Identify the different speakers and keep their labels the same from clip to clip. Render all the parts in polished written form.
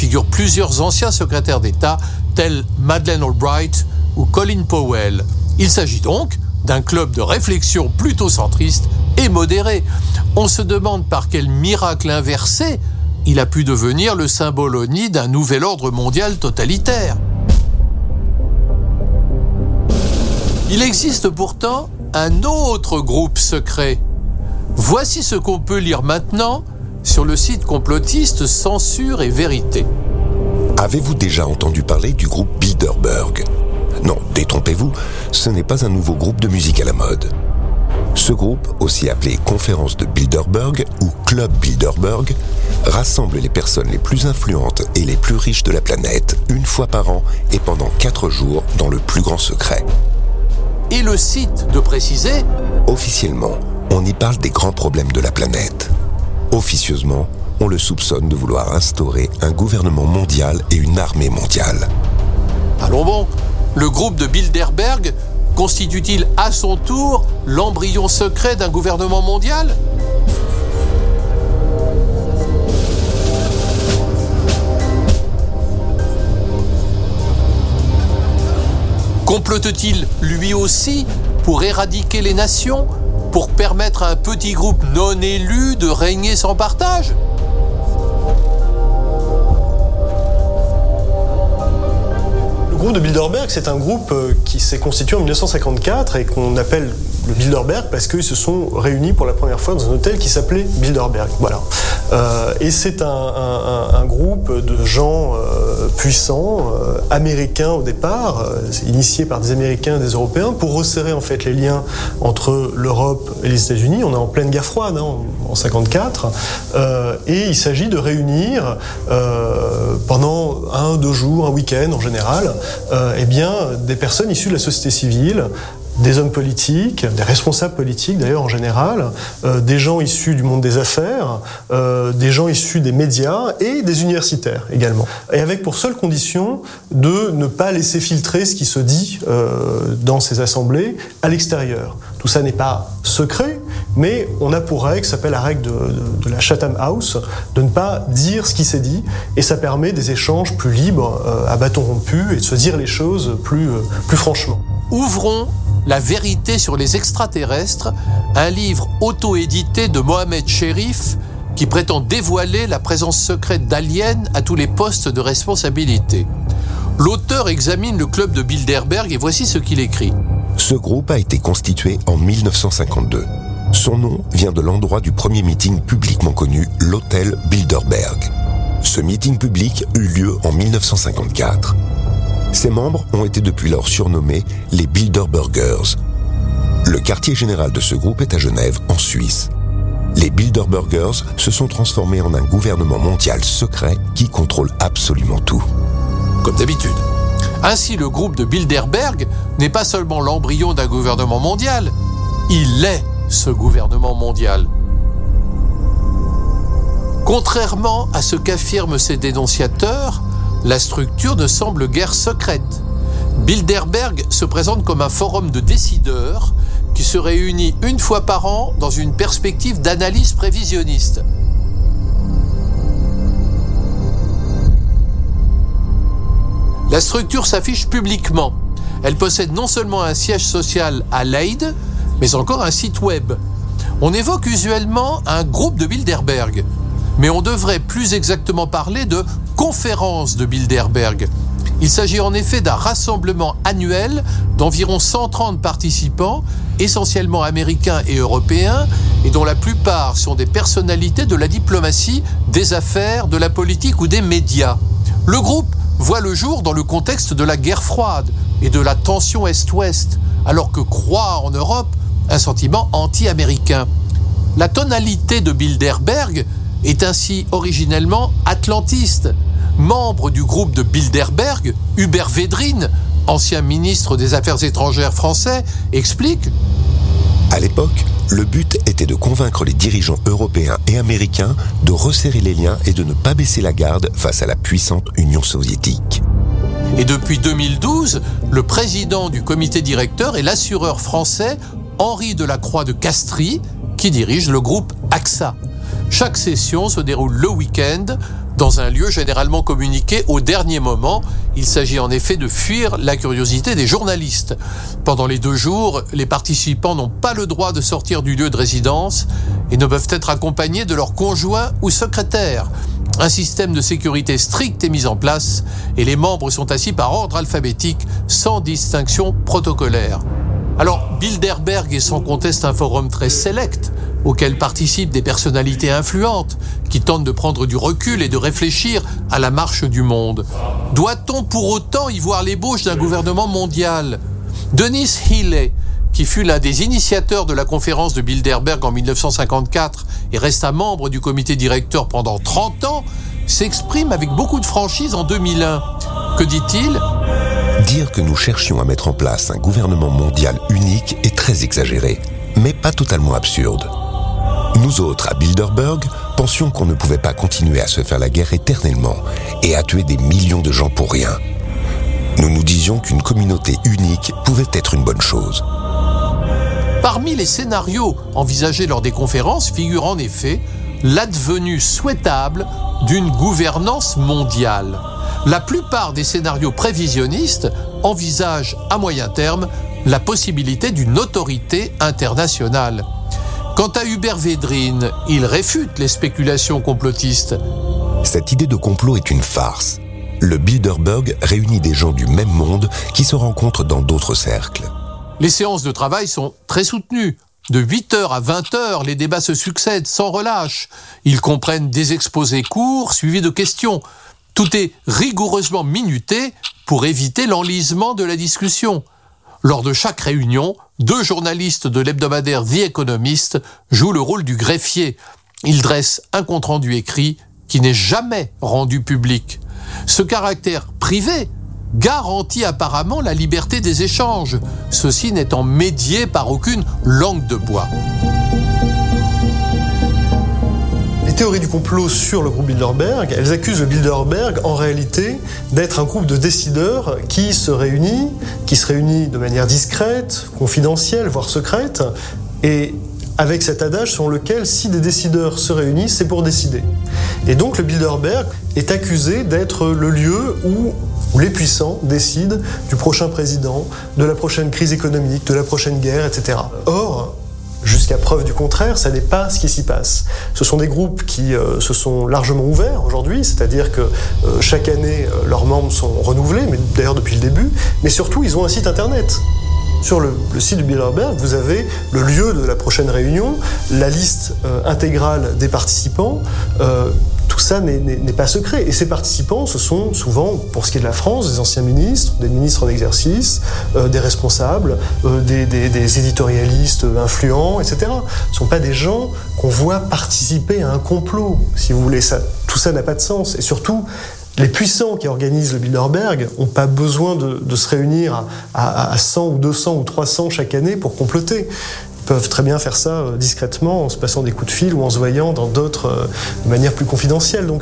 Speaker 1: figurent plusieurs anciens secrétaires d'État tels Madeleine Albright ou Colin Powell. Il s'agit donc d'un club de réflexion plutôt centriste et modéré. On se demande par quel miracle inversé il a pu devenir le symbole honni d'un nouvel ordre mondial totalitaire. Il existe pourtant un autre groupe secret. Voici ce qu'on peut lire maintenant sur le site complotiste Censure et Vérité.
Speaker 2: Avez-vous déjà entendu parler du groupe Bilderberg ? Non, détrompez-vous, ce n'est pas un nouveau groupe de musique à la mode. Ce groupe, aussi appelé Conférence de Bilderberg ou Club Bilderberg, rassemble les personnes les plus influentes et les plus riches de la planète une fois par an et pendant 4 jours dans le plus grand secret.
Speaker 1: Et le site de préciser ?
Speaker 2: Officiellement, on y parle des grands problèmes de la planète. Officieusement, on le soupçonne de vouloir instaurer un gouvernement mondial et une armée mondiale.
Speaker 1: Allons bon, le groupe de Bilderberg constitue-t-il à son tour l'embryon secret d'un gouvernement mondial ? Complote-t-il lui aussi pour éradiquer les nations, pour permettre à un petit groupe non élu de régner sans partage ?
Speaker 3: Le groupe de Bilderberg, c'est un groupe qui s'est constitué en 1954 et qu'on appelle le Bilderberg parce qu'ils se sont réunis pour la première fois dans un hôtel qui s'appelait Bilderberg. Voilà. Et c'est un groupe de gens puissants, américains au départ, initiés par des Américains et des Européens, pour resserrer en fait les liens entre l'Europe et les États-Unis. On est en pleine guerre froide en 1954, et il s'agit de réunir pendant 1-2 jours, un week-end en général, des personnes issues de la société civile, des hommes politiques, des responsables politiques d'ailleurs en général, des gens issus du monde des affaires, des gens issus des médias et des universitaires également. Et avec pour seule condition de ne pas laisser filtrer ce qui se dit dans ces assemblées à l'extérieur. Tout ça n'est pas secret, mais on a pour règle, ça s'appelle la règle de la Chatham House, de ne pas dire ce qui s'est dit, et ça permet des échanges plus libres, à bâton rompu, et de se dire les choses plus franchement.
Speaker 1: Ouvrons La vérité sur les extraterrestres, un livre auto-édité de Mohamed Cherif qui prétend dévoiler la présence secrète d'aliens à tous les postes de responsabilité. L'auteur examine le club de Bilderberg et voici ce qu'il écrit.
Speaker 2: Ce groupe a été constitué en 1952. Son nom vient de l'endroit du premier meeting publiquement connu, l'hôtel Bilderberg. Ce meeting public eut lieu en 1954. Ses membres ont été depuis lors surnommés les Bilderbergers. Le quartier général de ce groupe est à Genève, en Suisse. Les Bilderbergers se sont transformés en un gouvernement mondial secret qui contrôle absolument tout.
Speaker 1: Comme d'habitude. Ainsi, le groupe de Bilderberg n'est pas seulement l'embryon d'un gouvernement mondial, il est ce gouvernement mondial. Contrairement à ce qu'affirment ces dénonciateurs, la structure ne semble guère secrète. Bilderberg se présente comme un forum de décideurs qui se réunit une fois par an dans une perspective d'analyse prévisionniste. La structure s'affiche publiquement. Elle possède non seulement un siège social à Leyde, mais encore un site web. On évoque usuellement un groupe de Bilderberg, mais on devrait plus exactement parler de conférence de Bilderberg. Il s'agit en effet d'un rassemblement annuel d'environ 130 participants, essentiellement américains et européens, et dont la plupart sont des personnalités de la diplomatie, des affaires, de la politique ou des médias. Le groupe voit le jour dans le contexte de la guerre froide et de la tension Est-Ouest, alors que croît en Europe un sentiment anti-américain. La tonalité de Bilderberg est ainsi originellement atlantiste. Membre du groupe de Bilderberg, Hubert Védrine, ancien ministre des Affaires étrangères français, explique:
Speaker 2: À l'époque, le but était de convaincre les dirigeants européens et américains de resserrer les liens et de ne pas baisser la garde face à la puissante Union soviétique.
Speaker 1: Et depuis 2012, le président du comité directeur est l'assureur français Henri Delacroix de Castries, qui dirige le groupe AXA. Chaque session se déroule le week-end dans un lieu généralement communiqué au dernier moment. Il s'agit en effet de fuir la curiosité des journalistes. Pendant les 2 jours, les participants n'ont pas le droit de sortir du lieu de résidence et ne peuvent être accompagnés de leurs conjoints ou secrétaires. Un système de sécurité strict est mis en place et les membres sont assis par ordre alphabétique sans distinction protocolaire. Alors, Bilderberg est sans conteste un forum très sélect auquel participent des personnalités influentes qui tentent de prendre du recul et de réfléchir à la marche du monde. Doit-on pour autant y voir l'ébauche d'un gouvernement mondial ? Denis Healey, qui fut l'un des initiateurs de la conférence de Bilderberg en 1954 et resta membre du comité directeur pendant 30 ans, s'exprime avec beaucoup de franchise en 2001. Que dit-il ?
Speaker 2: Dire que nous cherchions à mettre en place un gouvernement mondial unique est très exagéré, mais pas totalement absurde. Nous autres, à Bilderberg, pensions qu'on ne pouvait pas continuer à se faire la guerre éternellement et à tuer des millions de gens pour rien. Nous nous disions qu'une communauté unique pouvait être une bonne chose.
Speaker 1: Parmi les scénarios envisagés lors des conférences figure en effet l'advenue souhaitable d'une gouvernance mondiale. La plupart des scénarios prévisionnistes envisagent à moyen terme la possibilité d'une autorité internationale. Quant à Hubert Védrine, il réfute les spéculations complotistes.
Speaker 2: Cette idée de complot est une farce. Le Bilderberg réunit des gens du même monde qui se rencontrent dans d'autres cercles.
Speaker 1: Les séances de travail sont très soutenues. De 8h à 20h, les débats se succèdent sans relâche. Ils comprennent des exposés courts suivis de questions. Tout est rigoureusement minuté pour éviter l'enlisement de la discussion. Lors de chaque réunion, 2 journalistes de l'hebdomadaire The Economist jouent le rôle du greffier. Ils dressent un compte-rendu écrit qui n'est jamais rendu public. Ce caractère privé garantit apparemment la liberté des échanges, ceci n'étant médié par aucune langue de bois.
Speaker 3: Les théories du complot sur le groupe Bilderberg, elles accusent le Bilderberg en réalité d'être un groupe de décideurs qui se réunit de manière discrète, confidentielle, voire secrète, et avec cet adage selon lequel si des décideurs se réunissent, c'est pour décider. Et donc le Bilderberg est accusé d'être le lieu où les puissants décident du prochain président, de la prochaine crise économique, de la prochaine guerre, etc. Or, jusqu'à preuve du contraire, ça n'est pas ce qui s'y passe. Ce sont des groupes qui se sont largement ouverts aujourd'hui, c'est-à-dire que chaque année, leurs membres sont renouvelés, mais d'ailleurs depuis le début, mais surtout, ils ont un site internet. Sur le site du Bilderberg, vous avez le lieu de la prochaine réunion, la liste intégrale des participants. Tout ça n'est pas secret. Et ces participants, ce sont souvent, pour ce qui est de la France, des anciens ministres, des ministres en exercice, des responsables, des éditorialistes influents, etc. Ce ne sont pas des gens qu'on voit participer à un complot, si vous voulez. Tout ça n'a pas de sens. Et surtout, les puissants qui organisent le Bilderberg n'ont pas besoin de se réunir à 100 ou 200 ou 300 chaque année pour comploter. Ils peuvent très bien faire ça discrètement, en se passant des coups de fil ou en se voyant dans d'autres de manière plus confidentielle. Donc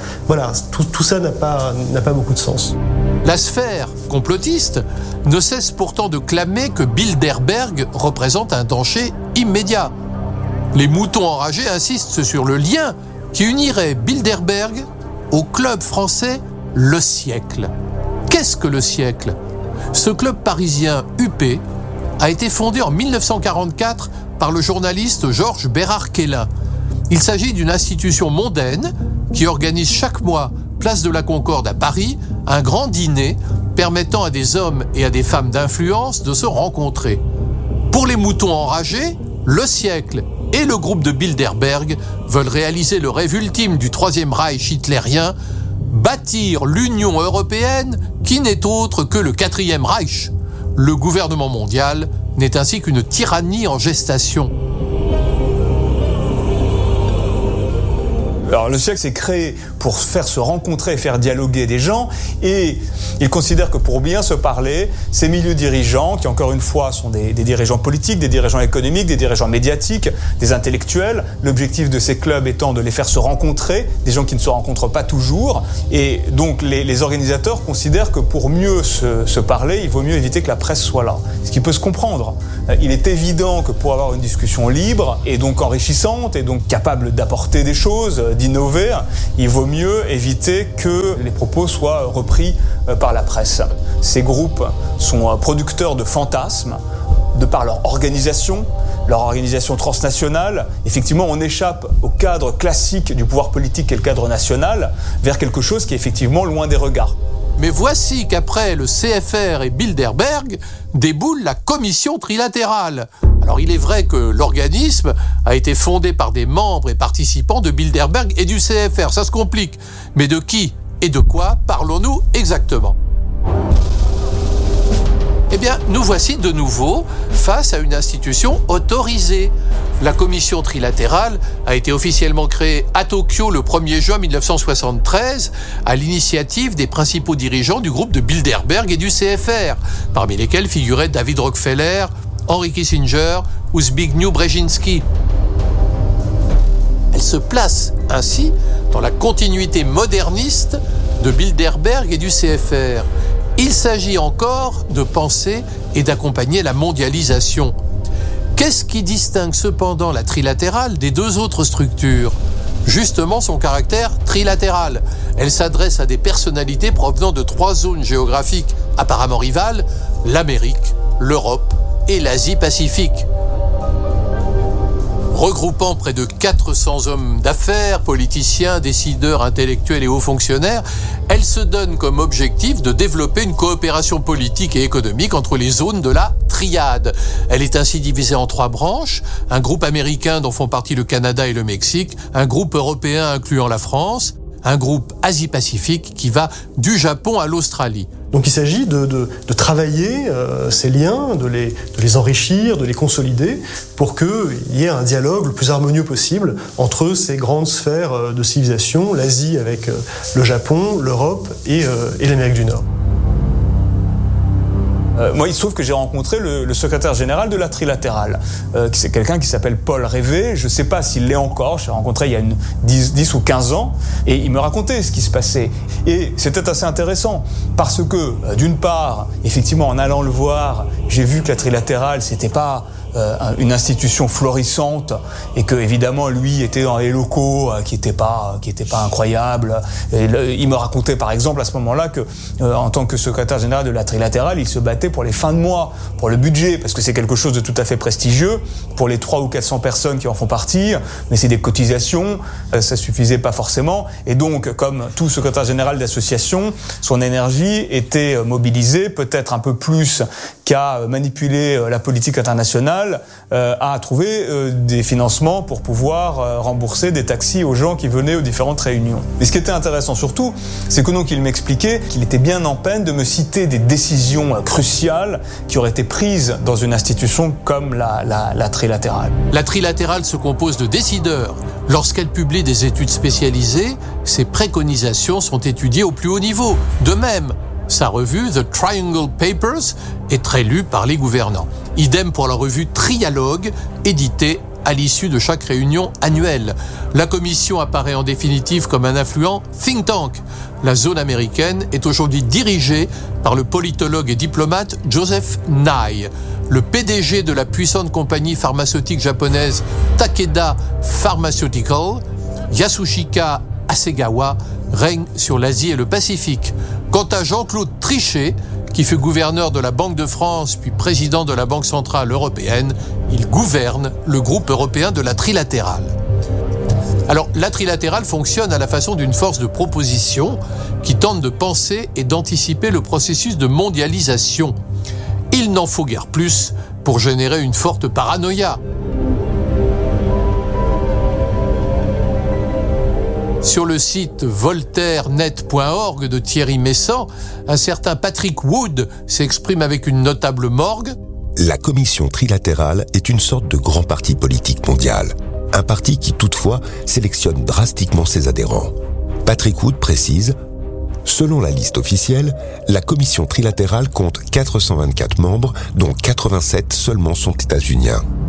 Speaker 3: tout ça n'a pas beaucoup de sens.
Speaker 1: La sphère complotiste ne cesse pourtant de clamer que Bilderberg représente un danger immédiat. Les moutons enragés insistent sur le lien qui unirait Bilderberg au club français Le Siècle. Qu'est-ce que Le Siècle ? Ce club parisien huppé a été fondé en 1944 par le journaliste Georges Bérard-Quélin. Il s'agit d'une institution mondaine qui organise chaque mois, place de la Concorde à Paris, un grand dîner permettant à des hommes et à des femmes d'influence de se rencontrer. Pour les moutons enragés, Le Siècle et le groupe de Bilderberg veulent réaliser le rêve ultime du Troisième Reich hitlérien, bâtir l'Union européenne qui n'est autre que le Quatrième Reich. Le gouvernement mondial n'est ainsi qu'une tyrannie en gestation.
Speaker 4: Alors le siècle s'est créé pour faire se rencontrer et faire dialoguer des gens, et il considère que pour bien se parler, ces milieux dirigeants, qui encore une fois sont des dirigeants politiques, des dirigeants économiques, des dirigeants médiatiques, des intellectuels, l'objectif de ces clubs étant de les faire se rencontrer, des gens qui ne se rencontrent pas toujours, et donc les organisateurs considèrent que pour mieux se parler, il vaut mieux éviter que la presse soit là, ce qui peut se comprendre. Il est évident que pour avoir une discussion libre, et donc enrichissante, et donc capable d'apporter des choses, d'innover, il vaut mieux éviter que les propos soient repris par la presse. Ces groupes sont producteurs de fantasmes, de par leur organisation transnationale. Effectivement, on échappe au cadre classique du pouvoir politique et le cadre national vers quelque chose qui est effectivement loin des regards.
Speaker 1: Mais voici qu'après le CFR et Bilderberg, déboule la commission trilatérale. Alors il est vrai que l'organisme a été fondé par des membres et participants de Bilderberg et du CFR, ça se complique. Mais de qui et de quoi parlons-nous exactement ? Eh bien, nous voici de nouveau face à une institution autorisée. La commission trilatérale a été officiellement créée à Tokyo le 1er juin 1973 à l'initiative des principaux dirigeants du groupe de Bilderberg et du CFR, parmi lesquels figuraient David Rockefeller, Henry Kissinger ou Zbigniew Brzezinski. Elle se place ainsi dans la continuité moderniste de Bilderberg et du CFR. Il s'agit encore de penser et d'accompagner la mondialisation. Qu'est-ce qui distingue cependant la trilatérale des deux autres structures ? Justement son caractère trilatéral. Elle s'adresse à des personnalités provenant de 3 zones géographiques apparemment rivales, l'Amérique, l'Europe et l'Asie-Pacifique. Regroupant près de 400 hommes d'affaires, politiciens, décideurs, intellectuels et hauts fonctionnaires, elle se donne comme objectif de développer une coopération politique et économique entre les zones de la triade. Elle est ainsi divisée en 3 branches, un groupe américain dont font partie le Canada et le Mexique, un groupe européen incluant la France, un groupe Asie-Pacifique qui va du Japon à l'Australie.
Speaker 3: Donc il s'agit de travailler ces liens, de les enrichir, de les consolider pour qu'il y ait un dialogue le plus harmonieux possible entre ces grandes sphères de civilisation, l'Asie avec le Japon, l'Europe et l'Amérique du Nord.
Speaker 4: Moi, il se trouve que j'ai rencontré le secrétaire général de la trilatérale. C'est quelqu'un qui s'appelle Paul Révé. Je ne sais pas s'il l'est encore. Je l'ai rencontré il y a 10 ou 15 ans. Et il me racontait ce qui se passait. Et c'était assez intéressant. Parce que, d'une part, effectivement, en allant le voir, j'ai vu que la trilatérale, c'était pas une institution florissante et que évidemment lui était dans les locaux qui étaient pas incroyables. Et il me racontait par exemple à ce moment-là que en tant que secrétaire général de la trilatérale, il se battait pour les fins de mois, pour le budget, parce que c'est quelque chose de tout à fait prestigieux pour les 300 ou 400 personnes qui en font partie, mais c'est des cotisations, ça suffisait pas forcément. Et donc, comme tout secrétaire général d'association, son énergie était mobilisée peut-être un peu plus qu'à manipuler la politique internationale, à trouver des financements pour pouvoir rembourser des taxis aux gens qui venaient aux différentes réunions. Mais ce qui était intéressant surtout, c'est que donc il m'expliquait qu'il était bien en peine de me citer des décisions cruciales qui auraient été prises dans une institution comme la trilatérale.
Speaker 1: La trilatérale se compose de décideurs. Lorsqu'elle publie des études spécialisées, ses préconisations sont étudiées au plus haut niveau. De même, sa revue, The Triangle Papers, est très lue par les gouvernants. Idem pour la revue Trialogue, éditée à l'issue de chaque réunion annuelle. La commission apparaît en définitive comme un influent think tank. La zone américaine est aujourd'hui dirigée par le politologue et diplomate Joseph Nye. Le PDG de la puissante compagnie pharmaceutique japonaise Takeda Pharmaceutical, Yasushika Hasegawa, règne sur l'Asie et le Pacifique. Quant à Jean-Claude Trichet, qui fut gouverneur de la Banque de France puis président de la Banque centrale européenne, il gouverne le groupe européen de la trilatérale. Alors, la trilatérale fonctionne à la façon d'une force de proposition qui tente de penser et d'anticiper le processus de mondialisation. Il n'en faut guère plus pour générer une forte paranoïa. Sur le site voltairenet.org de Thierry Messant, un certain Patrick Wood s'exprime avec une notable morgue.
Speaker 2: La commission trilatérale est une sorte de grand parti politique mondial. Un parti qui, toutefois, sélectionne drastiquement ses adhérents. Patrick Wood précise: selon la liste officielle, la commission trilatérale compte 424 membres, dont 87 seulement sont états-uniens.